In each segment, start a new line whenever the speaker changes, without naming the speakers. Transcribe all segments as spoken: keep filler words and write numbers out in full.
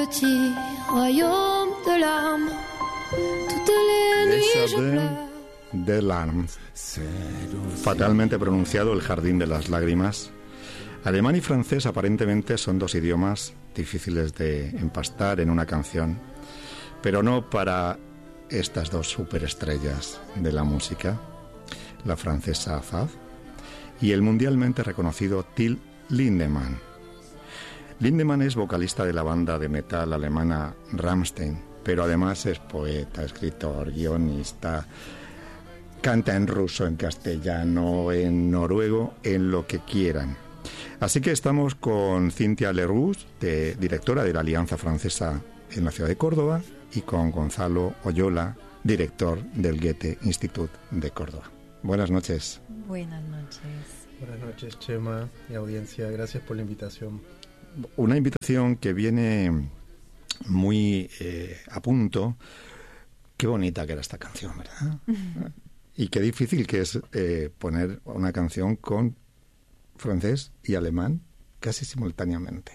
petit royaume de larmes. Toutes les nuits je pleure.
De Larmes, fatalmente pronunciado el jardín de las lágrimas. Alemán y francés aparentemente son dos idiomas difíciles de empastar en una canción, pero no para estas dos superestrellas de la música, la francesa Azad y el mundialmente reconocido Till Lindemann. Lindemann es vocalista de la banda de metal alemana Rammstein, pero además es poeta, escritor, guionista. Canta en ruso, en castellano, en noruego, en lo que quieran. Así que estamos con Cynthia Leroux, de, directora de la Alianza Francesa en la ciudad de Córdoba, y con Gonzalo Oyola, director del Goethe Institut de Córdoba. Buenas noches.
Buenas noches.
Buenas noches, Chema y audiencia. Gracias por la invitación.
Una invitación que viene muy eh, a punto. Qué bonita que era esta canción, ¿verdad? Y qué difícil que es eh, poner una canción con francés y alemán casi simultáneamente.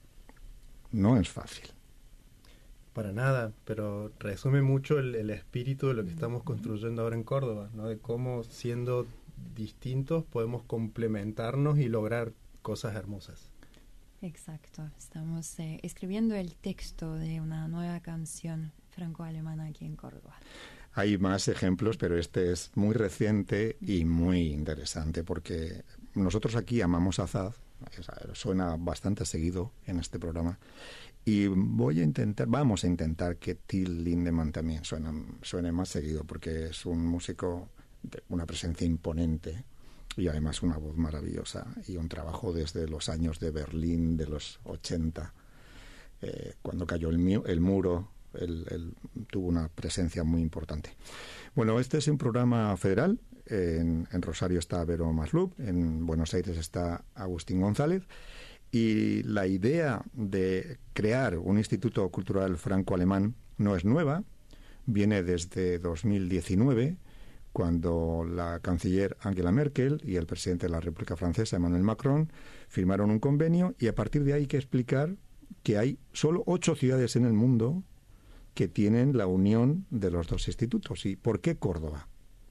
No es fácil.
Para nada, pero resume mucho el, el espíritu de lo que estamos construyendo ahora en Córdoba, ¿no? De cómo siendo distintos podemos complementarnos y lograr cosas hermosas.
Exacto, estamos eh, escribiendo el texto de una nueva canción franco-alemana aquí en Córdoba.
Hay más ejemplos, pero este es muy reciente y muy interesante porque nosotros aquí amamos a Azad, suena bastante seguido en este programa, y voy a intentar, vamos a intentar que Till Lindemann también suene, suene más seguido porque es un músico de una presencia imponente y además una voz maravillosa y un trabajo desde los años de Berlín de los ochenta, eh, cuando cayó el, mi- el muro. Él, él tuvo una presencia muy importante. Bueno, este es un programa federal. En, en Rosario está Vero Maslup, en Buenos Aires está Agustín González, y la idea de crear un Instituto Cultural Franco-Alemán no es nueva, viene desde dos mil diecinueve, cuando la canciller Angela Merkel y el presidente de la República Francesa, Emmanuel Macron, firmaron un convenio, y a partir de ahí hay que explicar que hay solo ocho ciudades en el mundo que tienen la unión de los dos institutos. ¿Y por qué Córdoba?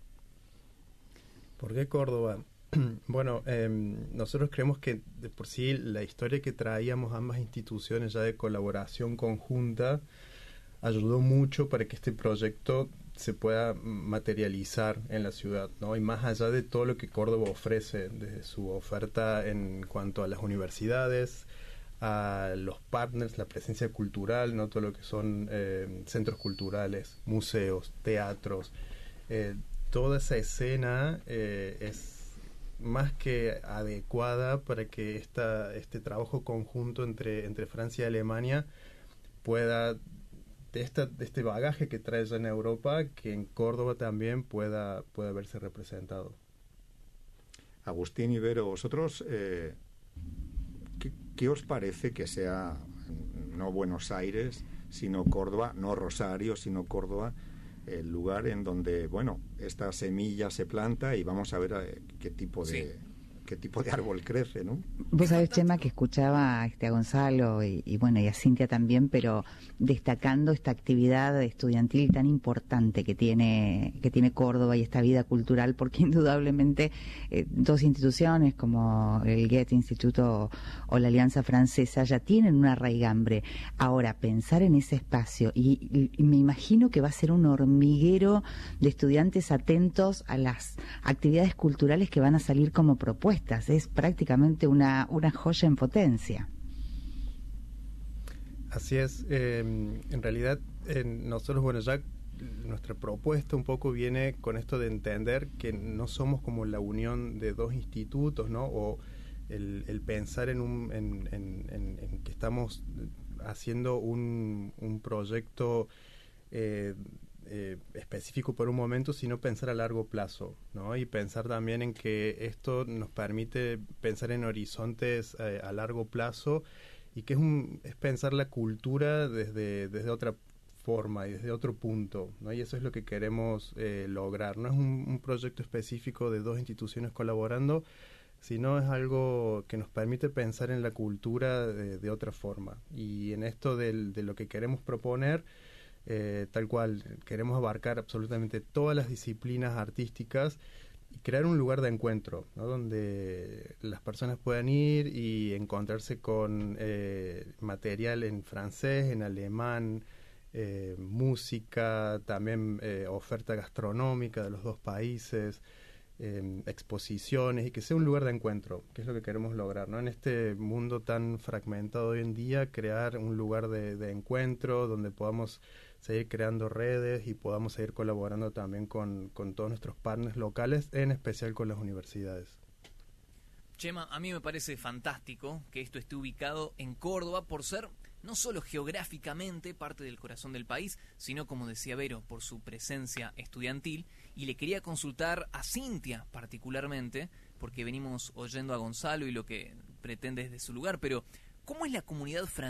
¿Por qué Córdoba? Bueno, eh, nosotros creemos que de por sí la historia que traíamos ambas instituciones ya de colaboración conjunta ayudó mucho para que este proyecto se pueda materializar en la ciudad, ¿no? Y más allá de todo lo que Córdoba ofrece, desde su oferta en cuanto a las universidades, a los partners, la presencia cultural, no todo lo que son eh, centros culturales, museos, teatros, eh, toda esa escena eh, es más que adecuada para que esta, este trabajo conjunto entre, entre Francia y Alemania pueda, de, esta, de este bagaje que trae ya en Europa, que en Córdoba también pueda, pueda verse representado.
Agustín y Vero, vosotros... Eh, ¿Qué, ¿Qué os parece que sea no Buenos Aires, sino Córdoba, no Rosario, sino Córdoba, el lugar en donde, bueno, esta semilla se planta y vamos a ver eh, qué tipo de... Sí. qué tipo de árbol crece, ¿no?
Vos sabés, Chema, que escuchaba este, a Gonzalo y, y bueno, y a Cynthia también, pero destacando esta actividad estudiantil tan importante que tiene que tiene Córdoba y esta vida cultural, porque indudablemente eh, dos instituciones como el Goethe Instituto o la Alianza Francesa ya tienen una raigambre. Ahora, pensar en ese espacio, y, y, y me imagino que va a ser un hormiguero de estudiantes atentos a las actividades culturales que van a salir como propuestas. Es prácticamente una, una joya en potencia.
Así es. Eh, en realidad, eh, nosotros, bueno, ya nuestra propuesta un poco viene con esto de entender que no somos como la unión de dos institutos, ¿no? O el, el pensar en, un, en, en, en, en que estamos haciendo un, un proyecto eh, Eh, específico por un momento, sino pensar a largo plazo, ¿no? Y pensar también en que esto nos permite pensar en horizontes eh, a largo plazo, y que es, un, es pensar la cultura desde, desde otra forma y desde otro punto, ¿no? Y eso es lo que queremos eh, lograr. No es un, un proyecto específico de dos instituciones colaborando, sino es algo que nos permite pensar en la cultura de, de otra forma. Y en esto del, de lo que queremos proponer, eh, tal cual, queremos abarcar absolutamente todas las disciplinas artísticas y crear un lugar de encuentro, ¿no? Donde las personas puedan ir y encontrarse con eh, material en francés, en alemán, eh, música, también eh, oferta gastronómica de los dos países, eh, exposiciones, y que sea un lugar de encuentro, que es lo que queremos lograr, ¿no? En este mundo tan fragmentado hoy en día, crear un lugar de, de encuentro donde podamos seguir creando redes y podamos seguir colaborando también con, con todos nuestros partners locales, en especial con las universidades.
Chema, a mí me parece fantástico que esto esté ubicado en Córdoba por ser no solo geográficamente parte del corazón del país, sino, como decía Vero, por su presencia estudiantil. Y le quería consultar a Cintia particularmente, porque venimos oyendo a Gonzalo y lo que pretende desde su lugar, pero ¿cómo es la comunidad francesa